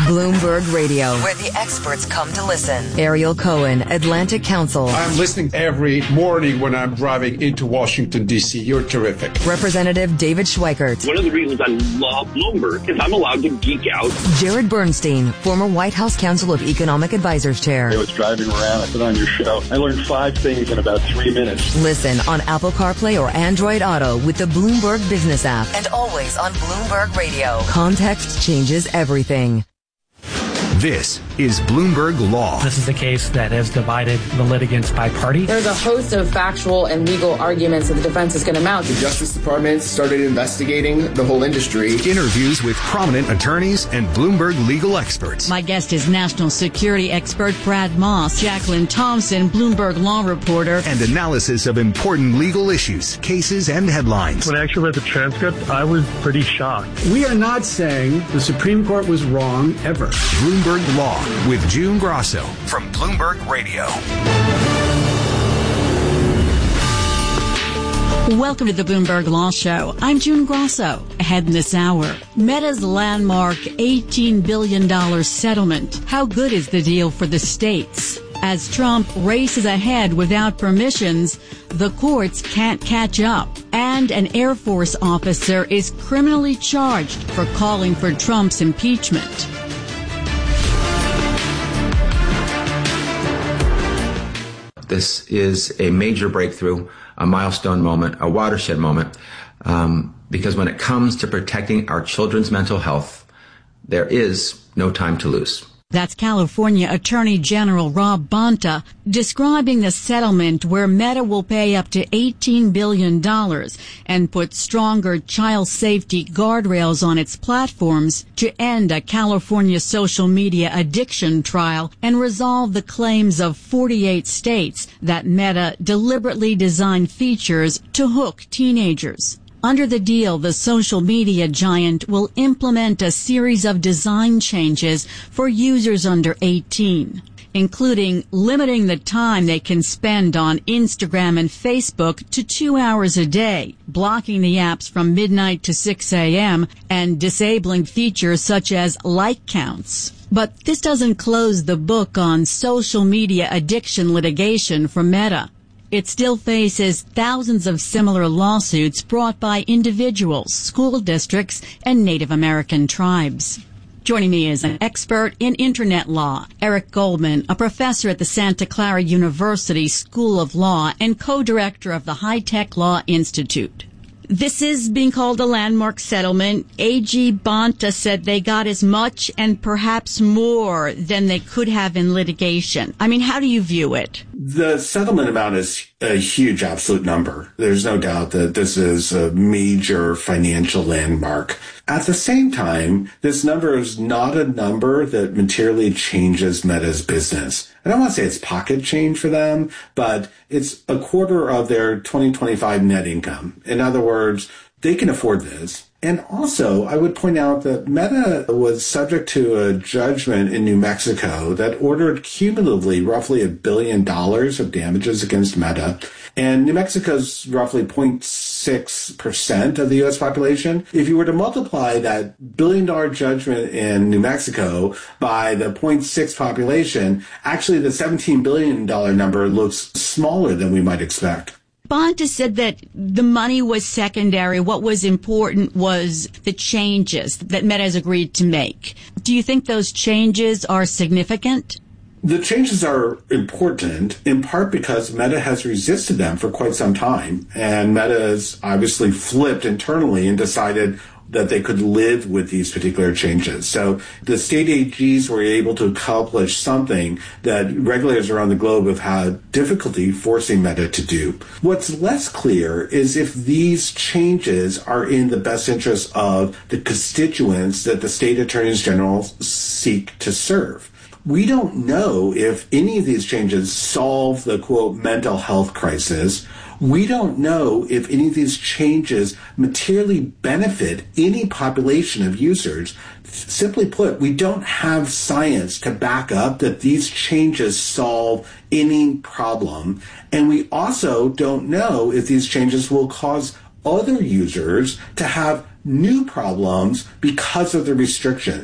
Bloomberg Radio, where the experts come to listen. Ariel Cohen, Atlantic Council. I'm listening every morning when I'm driving into Washington, D.C. You're terrific. Representative David Schweikert. One of the reasons I love Bloomberg is I'm allowed to geek out. Jared Bernstein, former White House Council of Economic Advisors Chair. I was driving around. I put on your show. I learned 5 things in about 3 minutes. Listen on Apple CarPlay or Android Auto with the Bloomberg Business app. And always on Bloomberg Radio. Context changes everything. This is Bloomberg Law. This is a case that has divided the litigants by party. There's a host of factual and legal arguments that the defense is going to mount. The Justice Department started investigating the whole industry. Interviews with prominent attorneys and Bloomberg legal experts. My guest is national security expert Brad Moss, Jacqueline Thompson, Bloomberg law reporter. And analysis of important legal issues, cases, and headlines. When I actually read the transcript, I was pretty shocked. We are not saying the Supreme Court was wrong ever. Bloomberg Law with June Grosso from Bloomberg Radio. Welcome to the Bloomberg Law Show. I'm June Grosso. Ahead in this hour, Meta's landmark $18 billion settlement. How good is the deal for the states? As Trump races ahead without permissions, the courts can't catch up. And an Air Force officer is criminally charged for calling for Trump's impeachment. This is a major breakthrough, a milestone moment, a watershed moment, because when it comes to protecting our children's mental health, there is no time to lose. That's California Attorney General Rob Bonta describing the settlement where Meta will pay up to $18 billion and put stronger child safety guardrails on its platforms to end a California social media addiction trial and resolve the claims of 48 states that Meta deliberately designed features to hook teenagers. Under the deal, the social media giant will implement a series of design changes for users under 18, including limiting the time they can spend on Instagram and Facebook to 2 hours a day, blocking the apps from midnight to 6 a.m., and disabling features such as like counts. But this doesn't close the book on social media addiction litigation for Meta. It still faces thousands of similar lawsuits brought by individuals, school districts, and Native American tribes. Joining me is an expert in Internet law, Eric Goldman, a professor at the Santa Clara University School of Law and co-director of the High Tech Law Institute. This is being called a landmark settlement. AG Bonta said they got as much and perhaps more than they could have in litigation. I mean, how do you view it? The settlement amount is a huge absolute number. There's no doubt that this is a major financial landmark. At the same time, this number is not a number that materially changes Meta's business. I don't want to say it's pocket change for them, but it's a quarter of their 2025 net income. In other words, they can afford this. And also, I would point out that Meta was subject to a judgment in New Mexico that ordered cumulatively roughly $1 billion of damages against Meta. And New Mexico's roughly 0.6% of the U.S. population. If you were to multiply that $1 billion judgment in New Mexico by the 0.6 population, actually the $17 billion number looks smaller than we might expect. Bonta said that the money was secondary. What was important was the changes that Meta has agreed to make. Do you think those changes are significant? The changes are important, in part because Meta has resisted them for quite some time. And Meta has obviously flipped internally and decided that they could live with these particular changes. So the state AGs were able to accomplish something that regulators around the globe have had difficulty forcing Meta to do. What's less clear is if these changes are in the best interest of the constituents that the state attorneys general seek to serve. We don't know if any of these changes solve the, quote, mental health crisis. We don't know if any of these changes materially benefit any population of users. Simply put, we don't have science to back up that these changes solve any problem. And we also don't know if these changes will cause other users to have new problems because of the restrictions.